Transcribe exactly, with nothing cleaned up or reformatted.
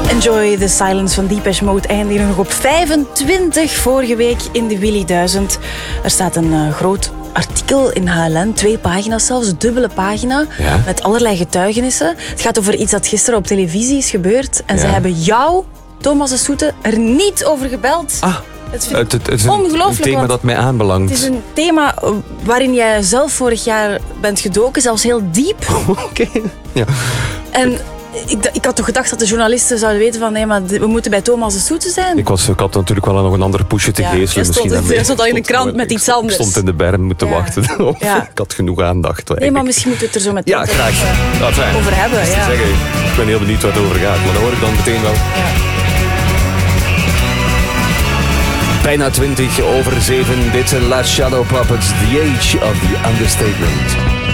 Enjoy the Silence van Depeche Mode eindigde nog op vijfentwintig vorige week in de Willy duizend. Er staat een uh, groot artikel in H L N, twee pagina's zelfs, een dubbele pagina, ja? met allerlei getuigenissen. Het gaat over iets dat gisteren op televisie is gebeurd en ja. ze hebben jou, Thomas de Soete, er niet over gebeld. Ah. Het, het, het is een, ongelooflijk, een thema dat mij aanbelangt. Het is een thema waarin jij zelf vorig jaar bent gedoken, zelfs heel diep. Oké, okay. ja. En ik, ik had toch gedacht dat de journalisten zouden weten van nee, maar we moeten bij Thomas de Soete zijn. Ik, was, ik had natuurlijk wel nog een andere pusje te ja, geestelen. Stond, misschien je stond al in de krant met iets anders. Ik stond in de berm moeten ja. wachten. Ja. Ik had genoeg aandacht. Eigenlijk. Nee, maar misschien moeten we het er zo met ja, graag. over, ja, fijn. over hebben. Ja. Zeggen, ik ben heel benieuwd waar het over gaat, maar dat hoor ik dan meteen wel. Ja. Bijna twintig over zeven. Dit zijn Last Shadow Puppets, The Age of the Understatement.